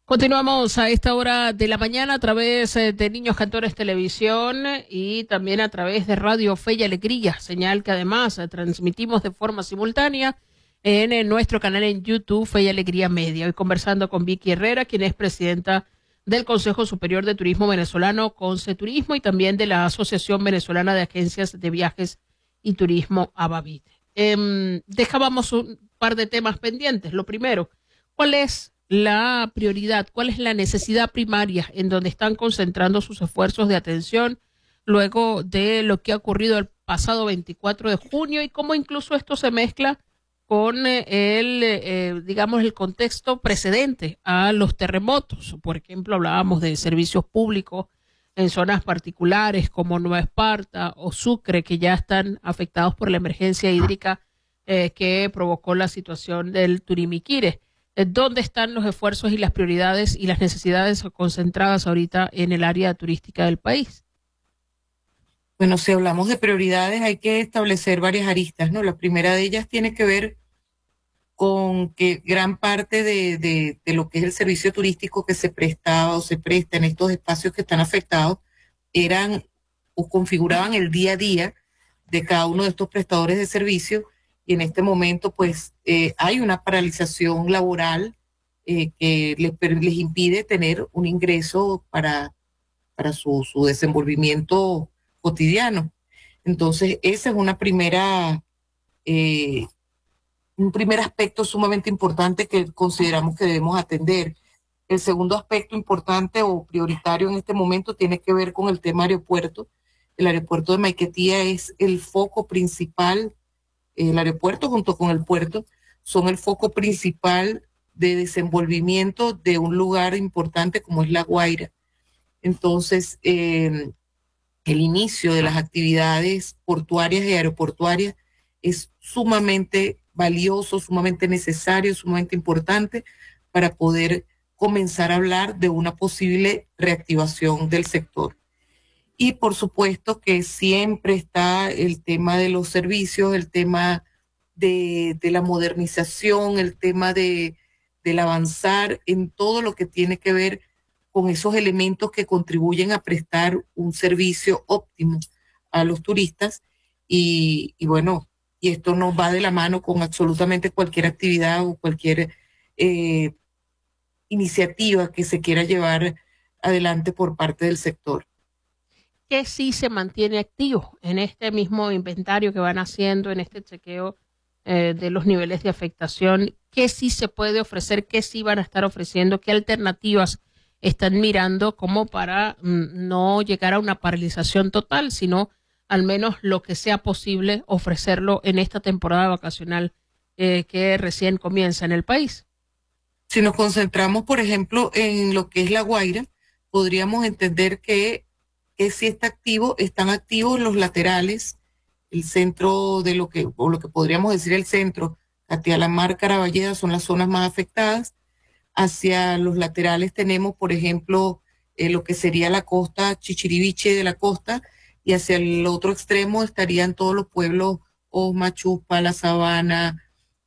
Continuamos a esta hora de la mañana a través de Niños Cantores Televisión y también a través de Radio Fe y Alegría, señal que además transmitimos de forma simultánea en nuestro canal en YouTube Fe y Alegría Media. Hoy conversando con Vicky Herrera, quien es presidenta del Consejo Superior de Turismo Venezolano, Conceturismo, y también de la Asociación Venezolana de Agencias de Viajes y Turismo, ABAVIT. Dejábamos un par de temas pendientes. Lo primero, ¿cuál es la prioridad? ¿Cuál es la necesidad primaria en donde están concentrando sus esfuerzos de atención luego de lo que ha ocurrido el pasado 24 de junio y cómo incluso esto se mezcla con digamos, el contexto precedente a los terremotos? Por ejemplo, hablábamos de servicios públicos en zonas particulares como Nueva Esparta o Sucre, que ya están afectados por la emergencia hídrica que provocó la situación del Turimiquire. ¿Dónde están los esfuerzos y las prioridades y las necesidades concentradas ahorita en el área turística del país? Bueno, si hablamos de prioridades, hay que establecer varias aristas, ¿no? La primera de ellas tiene que ver con que gran parte de lo que es el servicio turístico que se prestaba o se presta en estos espacios que están afectados eran o configuraban el día a día de cada uno de estos prestadores de servicios, y en este momento pues hay una paralización laboral que les impide tener un ingreso para su desenvolvimiento cotidiano. Entonces, esa es un primer aspecto sumamente importante que consideramos que debemos atender. El segundo aspecto importante o prioritario en este momento tiene que ver con el tema aeropuerto. El aeropuerto de Maiquetía es el foco principal. El aeropuerto junto con el puerto son el foco principal de desenvolvimiento de un lugar importante como es La Guaira. Entonces, el inicio de las actividades portuarias y aeroportuarias es sumamente valioso, sumamente necesario, sumamente importante para poder comenzar a hablar de una posible reactivación del sector. Y por supuesto que siempre está el tema de los servicios, el tema de la modernización, el tema del avanzar en todo lo que tiene que ver con esos elementos que contribuyen a prestar un servicio óptimo a los turistas. Y bueno, y esto nos va de la mano con absolutamente cualquier actividad o cualquier iniciativa que se quiera llevar adelante por parte del sector. ¿Qué sí se mantiene activo en este mismo inventario que van haciendo, en este chequeo de los niveles de afectación? ¿Qué sí se puede ofrecer? ¿Qué sí van a estar ofreciendo? ¿Qué alternativas están mirando como para no llegar a una paralización total, sino al menos lo que sea posible ofrecerlo en esta temporada vacacional que recién comienza en el país? Si nos concentramos, por ejemplo, en lo que es La Guaira, podríamos entender que sí está activo, están activos los laterales, el centro de lo que podríamos decir el centro, Catialamar, Caraballeda son las zonas más afectadas. Hacia los laterales tenemos, por ejemplo, lo que sería la costa Chichiriviche de la costa, y hacia el otro extremo estarían todos los pueblos, Osma, Chuspa, La Sabana,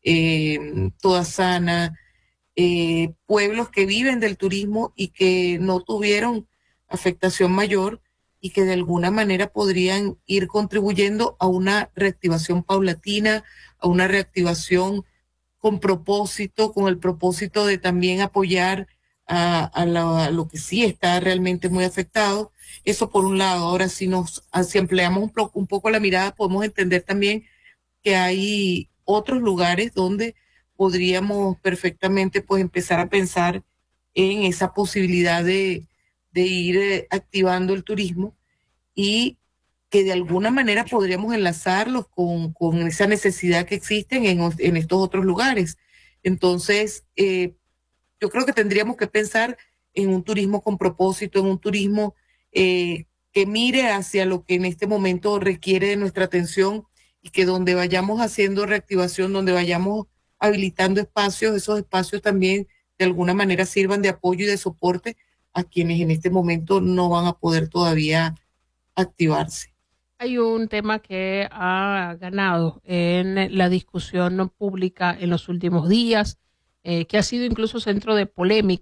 Toasana, pueblos que viven del turismo y que no tuvieron afectación mayor y que de alguna manera podrían ir contribuyendo a una reactivación paulatina, a una reactivación con propósito, con el propósito de también apoyar a lo que sí está realmente muy afectado. Eso por un lado. Ahora, si empleamos un poco la mirada, podemos entender también que hay otros lugares donde podríamos perfectamente pues empezar a pensar en esa posibilidad de ir activando el turismo, y que de alguna manera podríamos enlazarlos con esa necesidad que existen en estos otros lugares. Entonces, yo creo que tendríamos que pensar en un turismo con propósito, en un turismo que mire hacia lo que en este momento requiere de nuestra atención, y que donde vayamos haciendo reactivación, donde vayamos habilitando espacios, esos espacios también de alguna manera sirvan de apoyo y de soporte a quienes en este momento no van a poder todavía activarse. Hay un tema que ha ganado en la discusión pública en los últimos días, que ha sido incluso centro de polémica